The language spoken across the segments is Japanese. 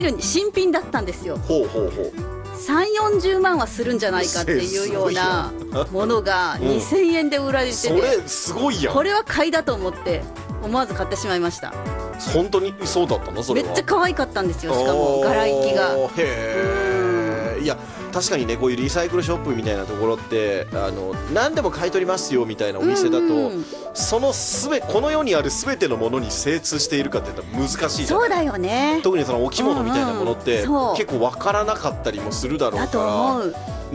新品だったんですよ。 ほうほうほう。 3、40万はするんじゃないかっていうようなものが2000円で売られてて、 それすごいやん。 これは買いだと思って思わず買ってしまいました。 本当にそうだったの？それはめっちゃ可愛かったんですよ。しかも柄行きが。 へー。いや確かにね、こういうリサイクルショップみたいなところって何でも買い取りますよみたいなお店だと、そのこの世にある全てのものに精通しているかって言ったら難しいじゃない。 そうだよね。 特にその置物みたいなものって結構分からなかったりもするだろうから、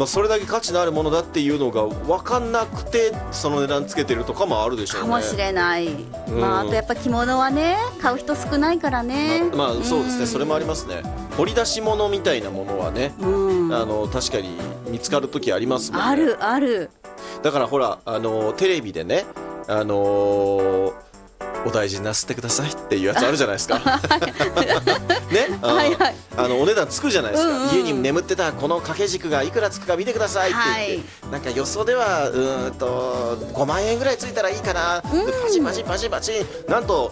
それだけ価値のあるものだっていうのが分かんなくてその値段つけてるとかもあるでしょうね。 かもしれない。あとやっぱ着物はね買う人少ないからね。 そうですね、それもありますね。掘り出し物みたいなものはね、確かに見つかる時ありますもんね。 あるある。 だからほらテレビでねお大事になすってくださいっていうやつあるじゃないですか。ね、お値段つくじゃないですか。家に眠ってたこの掛け軸がいくらつくか見てくださいって言って、なんか予想では5万円ぐらいついたらいいかな、パチパチパチパチなんと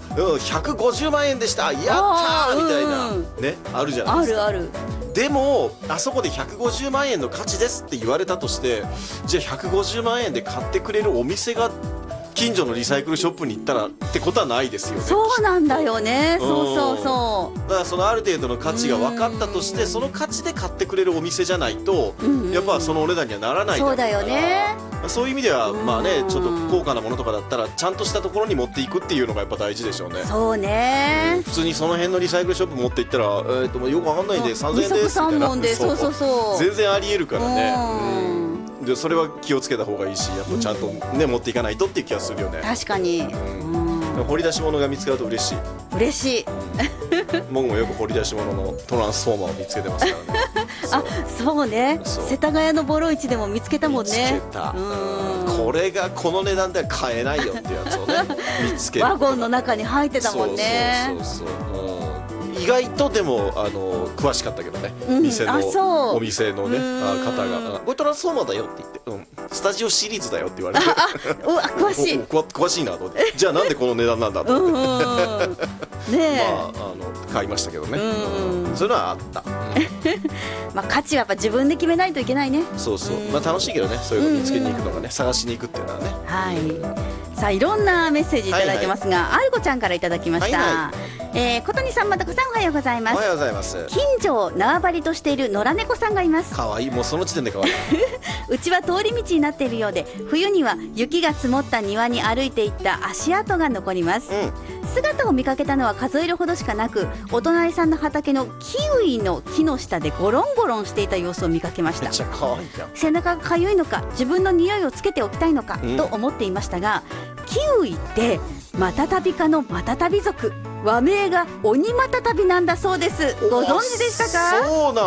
150万円でした、やったーみたいなね、あるじゃないですか。 あるある。 でもあそこで150万円の価値ですって言われたとして、じゃあ150万円で買ってくれるお店が近所のリサイクルショップに行ったらってことはないですよね。 そうなんだよね。そうそうそう。 だからそのある程度の価値が分かったとして、その価値で買ってくれるお店じゃないとやっぱそのお値段にはならないだろうから。 そうだよね。 そういう意味ではまあね、ちょっと高価なものとかだったらちゃんとしたところに持っていくっていうのがやっぱ大事でしょうね。 そうね。 普通にその辺のリサイクルショップ持っていったらよくわかんないんで3000円ですみたいな、全然ありえるからね。でそれは気をつけた方がいいし、やっぱちゃんとね持っていかないとっていう気がするよね。 確かに。 掘り出し物が見つかると嬉しい。 嬉しい。 僕もよく掘り出し物のトランスフォーマーを見つけてますからね。 そうね。世田谷のボロ市でも見つけたもんね。 見つけた。これがこの値段では買えないよっていうやつをね見つける。 ワゴンの中に入ってたもんね。 そう意外とでも詳しかったけどね、お店のね方がこれトランスフォーマーだよって言って、スタジオシリーズだよって言われて、 詳しい詳しいなと思って、じゃあなんでこの値段なんだと思って買いましたけどね。そういうのはあった。 価値はやっぱ自分で決めないといけないね。 そうそう、楽しいけどね、そういうの見つけに行くのがね、探しに行くっていうのはね。 さあいろんなメッセージいただいてますが、あいこちゃんからいただきました。ことにさん、またこさん、おはようございます。 おはようございます。 近所を縄張りとしている野良猫さんがいます。 かわいい。もうその時点でかわいい。 うちは通り道になっているようで、冬には雪が積もった庭に歩いていった足跡が残ります。姿を見かけたのは数えるほどしかなく、お隣さんの畑のキウイの木の下でゴロンゴロンしていた様子を見かけました。 めっちゃかわいいじゃん。 背中がかゆいのか、自分の匂いをつけておきたいのか、と思っていましたが、キウイってマタタビ科のマタタビ属、和名がオニマタタビなんだそうです。ご存知でしたか？ そうなん。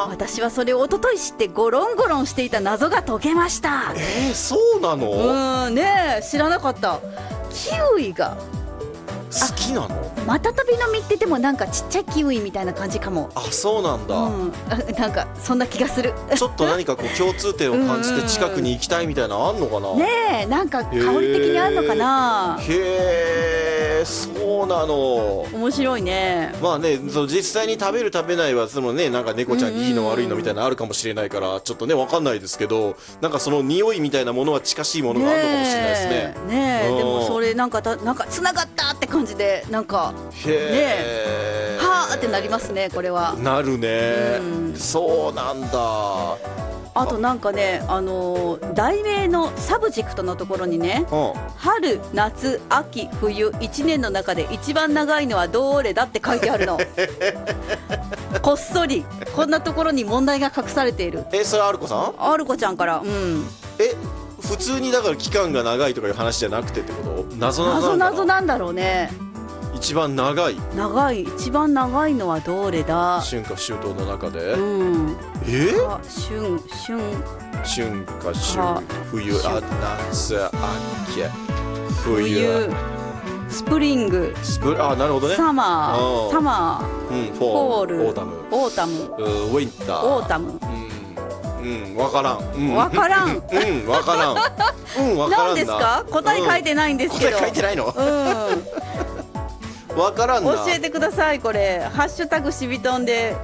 私はそれを一昨日知ってゴロンゴロンしていた謎が解けました。 そうなの？ ねえ、知らなかった。キウイが好きなの？ マタタビの実ってでもなんかちっちゃいキウイみたいな感じかも。 そうなんだ。 なんかそんな気がする。ちょっと何かこう共通点を感じて近くに行きたいみたいなのあんのかな？ ねえ、なんか香り的にあんのかな？ へえ、そうなの。 面白いね。 まあね、その実際に食べる食べないはそのね、なんか猫ちゃんにいいの悪いのみたいなのあるかもしれないから、ちょっとねわかんないですけど、なんかその匂いみたいなものは近しいものがあるのかもしれないですね。 ねえ、でもそれなんかつながったって感じで、なんかね、はーってなりますね、これは。 なるね。そうなんだ。 あとなんかね、題名のサブジェクトのところにね、春夏秋冬1年の中で一番長いのはどれだって書いてあるの。こっそりこんなところに問題が隠されている。 それアルコさん？ アルコちゃんから。 普通にだから期間が長いとかいう話じゃなくてってこと？謎なんだろうね。 一番長い一番長いのはどれだ？ 春夏秋冬の中で、春夏秋冬、夏秋冬、 スプリング、 なるほどね。 サマー、フォール、 オータム、ウィンター、 オータム。 わからん。 わからん。 わからん。 何ですか？答え書いてないんですけど。 答え書いてないの？ わからんな。 教えてください。これハッシュタグしびとんで